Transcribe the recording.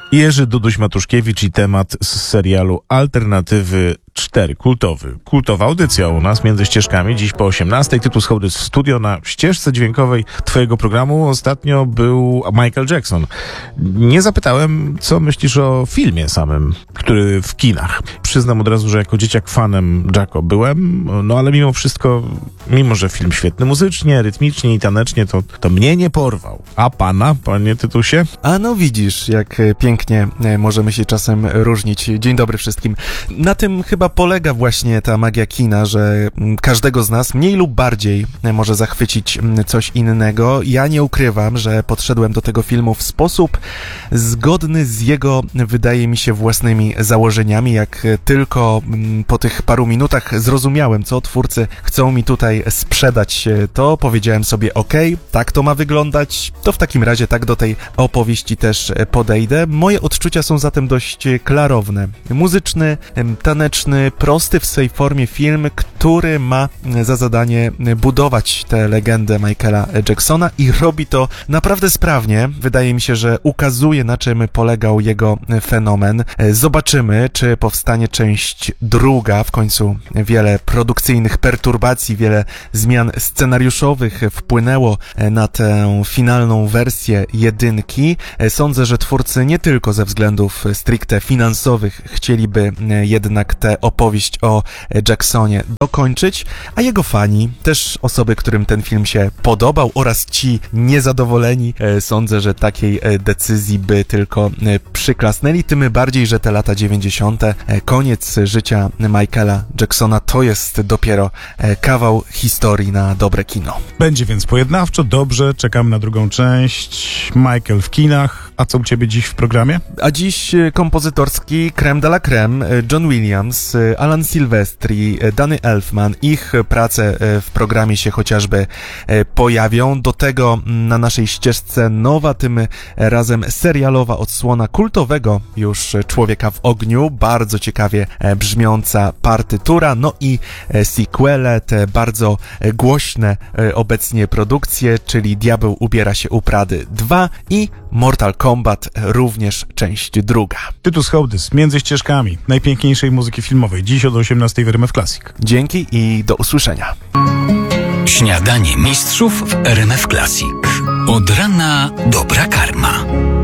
Jerzy Duduś-Matuszkiewicz i temat z serialu Alternatywy 4, kultowa audycja u nas między ścieżkami, dziś po 18:00. Tytuł Hołdy w studio. Na ścieżce dźwiękowej twojego programu ostatnio był Michael Jackson. Nie zapytałem, co myślisz o filmie samym, który w kinach. Przyznam od razu, że jako dzieciak fanem Jacko byłem, no ale mimo wszystko, mimo że film świetny muzycznie, rytmicznie i tanecznie, to mnie nie porwał. A pana, panie Tytusie? A no widzisz, jak pięknie możemy się czasem różnić. Dzień dobry wszystkim. Na tym chyba polega właśnie ta magia kina, że każdego z nas mniej lub bardziej może zachwycić coś innego. Ja nie ukrywam, że podszedłem do tego filmu w sposób zgodny z jego, wydaje mi się, własnymi założeniami. Jak tylko po tych paru minutach zrozumiałem, co twórcy chcą mi tutaj sprzedać, to powiedziałem sobie, okej, tak to ma wyglądać, to w takim razie tak do tej opowieści też podejdę. Moje odczucia są zatem dość klarowne. Muzyczny, taneczny, prosty w swej formie film, który ma za zadanie budować tę legendę Michaela Jacksona i robi to naprawdę sprawnie. Wydaje mi się, że ukazuje, na czym polegał jego fenomen. Zobaczymy, czy powstanie część druga. W końcu wiele produkcyjnych perturbacji, wiele zmian scenariuszowych wpłynęło na tę finalną wersję jedynki. Sądzę, że twórcy nie tylko ze względów stricte finansowych chcieliby jednak tę opowieść o Jacksonie dokończyć, a jego fani, też osoby, którym ten film się podobał oraz ci niezadowoleni, sądzę, że takiej decyzji by tylko przyklasnęli, tym bardziej, że te lata 90., koniec życia Michaela Jacksona, to jest dopiero kawał historii na dobre kino. Będzie więc pojednawczo, dobrze, czekamy na drugą część. Michael w kinach. A co u ciebie dziś w programie? A dziś kompozytorski crème de la crème, John Williams, Alan Silvestri, Danny Elfman. Ich prace w programie się chociażby pojawią. Do tego na naszej ścieżce nowa, tym razem serialowa odsłona kultowego już Człowieka w ogniu. Bardzo ciekawie brzmiąca partytura. No i sequele, te bardzo głośne obecnie produkcje, czyli Diabeł ubiera się u Prady 2 i Mortal Kombat, również część druga. Tytus Hołdys, między ścieżkami najpiękniejszej muzyki filmowej. Dziś od 18:00 w RMF Classic. Dzięki i do usłyszenia. Śniadanie mistrzów w RMF Classic. Od rana dobra karma.